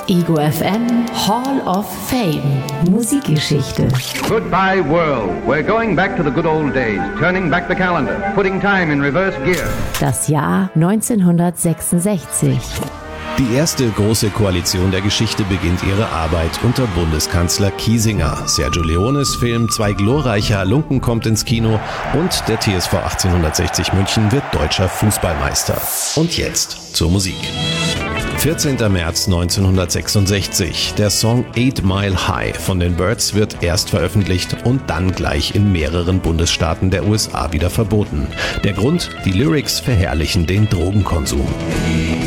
Ego FM Hall of Fame Musikgeschichte. Goodbye world. We're going back to the good old days, turning back the calendar, putting time in reverse gear. Das Jahr 1966. Die erste große Koalition der Geschichte beginnt ihre Arbeit unter Bundeskanzler Kiesinger. Sergio Leones Film Zwei glorreiche Halunken kommt ins Kino und der TSV 1860 München wird deutscher Fußballmeister. Und jetzt zur Musik. 14. März 1966. Der Song 8 Mile High von den Byrds wird erst veröffentlicht und dann gleich in mehreren Bundesstaaten der USA wieder verboten. Der Grund? Die Lyrics verherrlichen den Drogenkonsum.